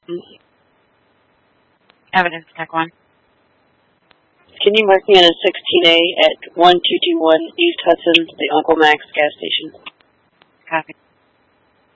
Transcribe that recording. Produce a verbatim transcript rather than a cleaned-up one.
Evidence, Tech one. Can you mark me in a sixteen A at one two two one East Hudson, the Uncle Max gas station? Copy.